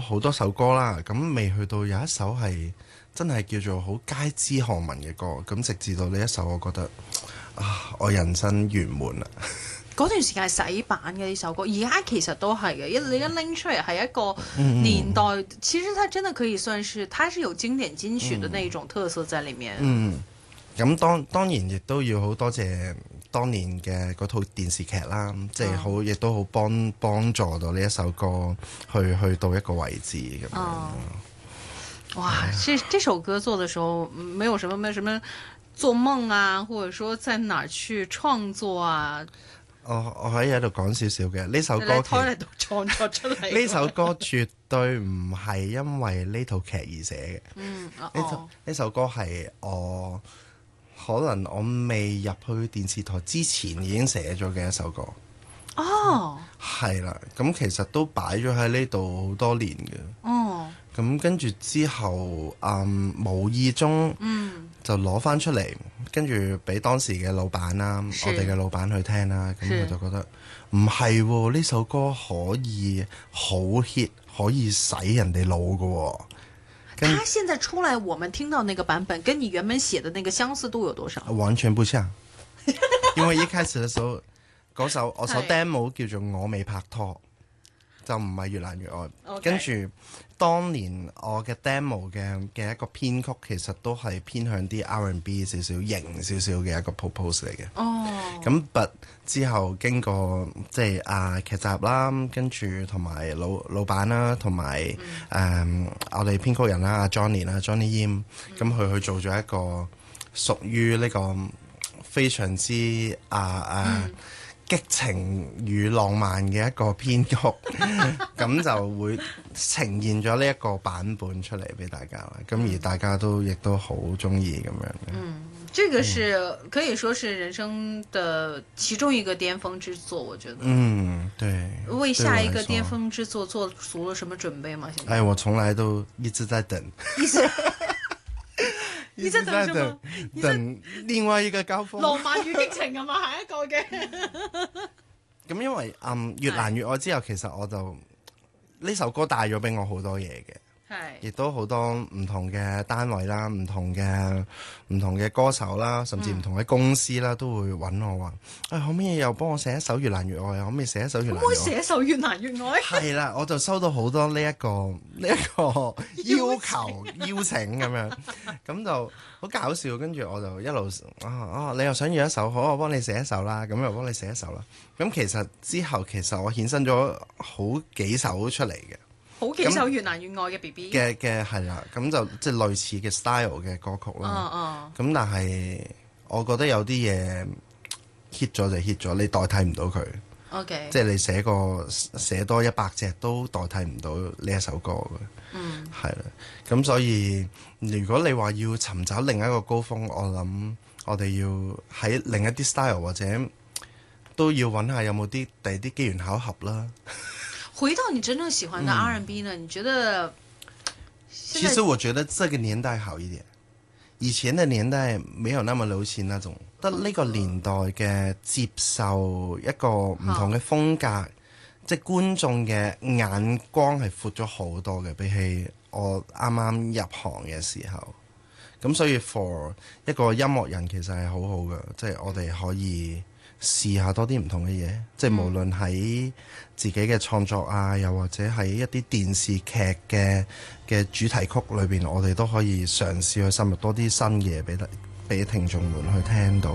好多首歌啦，咁未去到有一首係真係叫做好街知巷聞嘅歌，咁直至到呢一首，我覺得我人生圓滿啦。 嗰段時間係洗版嘅呢首歌，而家其實都係嘅。你一拎出嚟係一個年代，其實它真的可以算是，它是有經典金曲的那一種特色在裡面。 咁當然亦都要好多謝當年嘅嗰套電視劇啦，即係好亦都好幫助到呢一首歌去到一個位置咁樣。 哇！這首歌做的時候，沒有什麼做夢啊，或者說在哪去創作啊？ 我可以喺度講少少嘅呢首歌， 喺台嚟度創作出嚟。 呢首歌絕對唔係因為呢套劇而寫嘅。呢首歌係我可能我未入去電視台之前已經寫咗嘅一首歌。係啦，咁其實都擺咗喺呢度好多年嘅。咁跟住之後，無意中就攞翻出嚟，跟住俾當時嘅老闆啦，我哋嘅老闆去聽啦，咁佢就覺得唔係喎，呢首歌可以好 hit，可以洗人哋腦㗎喎。 他現在出來，我們聽到那個版本，跟你原本寫的那個相似度有多少？ 完全不像，因為一開始嘅時候，嗰首我首 demo 叫做《我未拍拖》，就唔係越難越愛。跟住當年我嘅 demo 嘅一個編曲，其實都係偏向啲 R&B 少少型少少嘅一個 propose 嚟嘅。咁 but 之後經過即係劇集啦，跟住同埋老闆啦，同埋我哋編曲人啦，阿 Johnny 啦 Johnny Yim，咁佢去做咗一個屬於呢個非常之激情與浪漫嘅一個編曲，咁就會呈現咗呢一個版本出嚟俾大家啦。咁而大家都亦都好中意咁樣嘅。 這個是可以說是人生的其中一個巔峰之作，我覺得。 對。 為下一個巔峰之作做足了什麼準備嗎？現在？ 我從來都一直在等。 你在等什麼？ 等另外一個高峰。 浪漫與激情啊嘛，下一個嘅。 咁因為越難越愛之後，其實我就呢首歌帶咗俾我好多嘢嘅。亦都好多唔同嘅單位啦，唔同嘅歌手啦，甚至唔同嘅公司啦，都會揾我話，可唔可以又幫我寫一首越難越愛啊？可唔可以寫一首越難越愛？可唔可以寫一首越難越愛？ 係啦，我就收到好多呢一個要求邀請咁樣，咁就好搞笑。跟住我就一路你又想要一首，好，我幫你寫一首啦，咁又幫你寫一首啦。咁其實之後我衍生咗好幾首出嚟嘅。 好幾首越難越愛嘅 BB 嘅係啦，咁就即係類似嘅 style 嘅歌曲啦。咁但係我覺得有啲嘢 hit 咗就 hit 咗，你代替唔到佢。 OK， 即係你寫多100隻都代替唔到呢一首歌嘅。係啦，咁所以如果你話要尋找另一個高峰，我諗我哋要喺另一啲 style 或者都要揾下有冇啲第啲機緣巧合啦。 回到你真正喜歡的 R&B 呢？你覺得？ 其實我覺得這個年代好一點，以前的年代沒有那麼流行那種。得呢個年代嘅接受一個唔同嘅風格，即係觀眾嘅眼光係闊咗好多嘅，比起我啱啱入行嘅時候。咁所以 for 一個音樂人其實係好好嘅，即係我哋可以試下多啲唔同嘅嘢，即係無論喺自己嘅創作啊，又或者喺一啲電視劇嘅主題曲裏邊，我哋都可以嘗試去深入多啲新嘢俾聽眾們去聽到。